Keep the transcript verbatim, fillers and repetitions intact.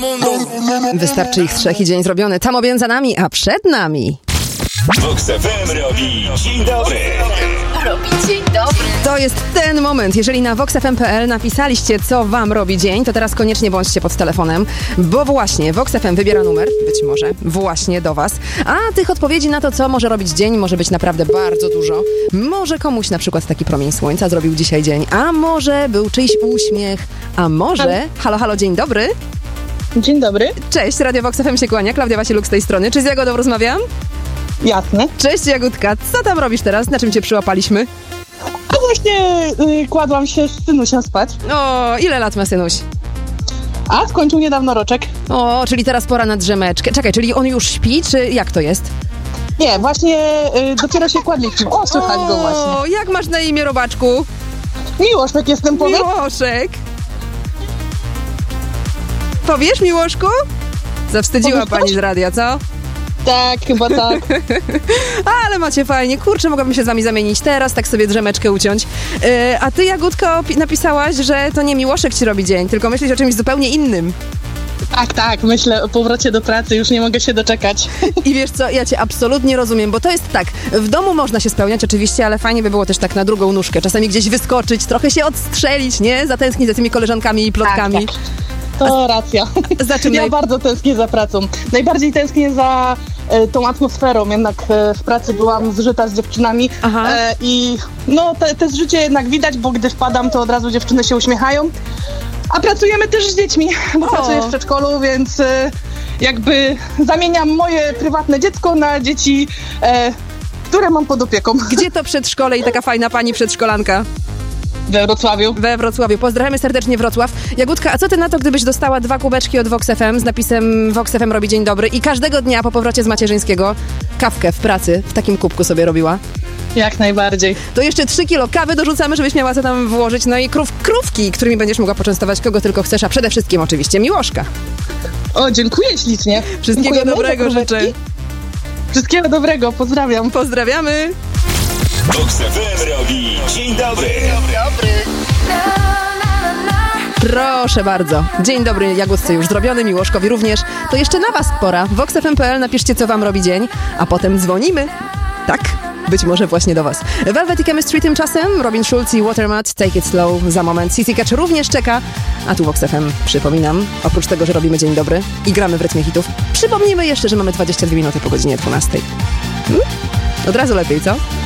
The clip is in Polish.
Wystarczy ich trzech i dzień zrobiony. Tam obiad za nami, a przed nami Vox F M robi dzień dobry. Robi dzień dobry. To jest ten moment. Jeżeli na vox f m kropka p l napisaliście, co wam robi dzień, to teraz koniecznie bądźcie pod telefonem, bo właśnie Vox F M wybiera numer, być może, właśnie do was. A tych odpowiedzi na to, co może robić dzień, może być naprawdę bardzo dużo. Może komuś na przykład taki promień słońca zrobił dzisiaj dzień, a może był czyjś uśmiech, a może... Halo, halo, dzień dobry. Dzień dobry. Cześć, Radio Vox F M się kłania, Klaudia Wasieluk z tej strony. Czy z Jagodą rozmawiam? Jasne. Cześć Jagódka, co tam robisz teraz? Na czym cię przyłapaliśmy? A właśnie y, kładłam się z synusiem spać. O, ile lat ma synuś? A skończył niedawno roczek. O, czyli teraz pora na drzemeczkę. Czekaj, czyli on już śpi, czy jak to jest? Nie, właśnie y, dopiero się kładliśmy. O, słychać go właśnie. O, jak masz na imię, robaczku? Miłoszek jestem, powiem. Miłoszek. Powiesz, Miłoszku? Zawstydziła Powiesz pani coś? z radia, co? Tak, chyba tak. Ale macie fajnie. Kurczę, mogłabym się z wami zamienić teraz, tak sobie drzemeczkę uciąć. Yy, a ty, Jagódko, pi- napisałaś, że to nie Miłoszek ci robi dzień, tylko myślisz o czymś zupełnie innym. Tak, tak, myślę o powrocie do pracy, już nie mogę się doczekać. I wiesz co, ja cię absolutnie rozumiem, bo to jest tak, w domu można się spełniać oczywiście, ale fajnie by było też tak na drugą nóżkę, czasami gdzieś wyskoczyć, trochę się odstrzelić, nie? Zatęsknić za tymi koleżankami i plotkami. Tak, tak. To racja. Za czym Ja naj... bardzo tęsknię za pracą. Najbardziej tęsknię za e, tą atmosferą, jednak e, w pracy byłam zżyta z dziewczynami e, i no te, te zżycie jednak widać, bo gdy wpadam, to od razu dziewczyny się uśmiechają. A pracujemy też z dziećmi, bo O. pracuję w przedszkolu, więc e, jakby zamieniam moje prywatne dziecko na dzieci, e, które mam pod opieką. Gdzie to przedszkole i taka fajna pani przedszkolanka? We Wrocławiu. We Wrocławiu. Pozdrawiamy serdecznie Wrocław. Jagódka, a co ty na to, gdybyś dostała dwa kubeczki od Vox F M z napisem Vox F M robi dzień dobry i każdego dnia po powrocie z macierzyńskiego kawkę w pracy w takim kubku sobie robiła? Jak najbardziej. To jeszcze trzy kilo kawy dorzucamy, żebyś miała co tam włożyć. No i krów, krówki, którymi będziesz mogła poczęstować kogo tylko chcesz, a przede wszystkim oczywiście Miłoszka. O, dziękuję ślicznie. Wszystkiego Dziękujemy dobrego za króweczki. życzę. Wszystkiego dobrego, pozdrawiam. Pozdrawiamy. Vox F M robi dzień dobry. Proszę bardzo. Dzień dobry Jagódce już zrobiony, Miłoszkowi również. To jeszcze na was pora. vox f m kropka p l napiszcie, co wam robi dzień, a potem dzwonimy. Tak? Być może właśnie do was. Velvet i Chemistry tymczasem, Robin Schulz i Watermat, Take It Slow za moment. C C Catch również czeka, a tu Vox F M, przypominam, oprócz tego, że robimy dzień dobry i gramy w rytmie hitów, przypomnijmy jeszcze, że mamy dwadzieścia dwie minuty po godzinie dwunastej. Hmm? Od razu lepiej, co?